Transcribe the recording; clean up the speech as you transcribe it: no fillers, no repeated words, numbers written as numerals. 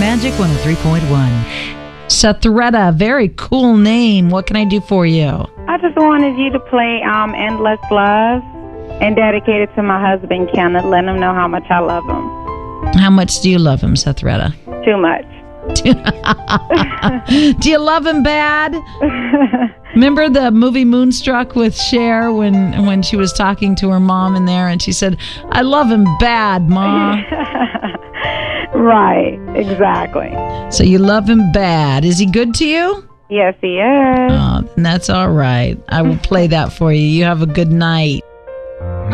Magic 103.1. Sathretta, very cool name. What can I do for you? I just wanted you to play Endless Love and dedicate it to my husband, Kenneth. Let him know how much I love him. How much do you love him, Sathretta? Too much. Do you love him bad? Remember the movie Moonstruck with Cher when she was talking to her mom in there and she said, I love him bad, Ma. Right, exactly. So you love him bad. Is he good to you? Yes, he is. Oh, then that's all right. I will play that for you. You have a good night.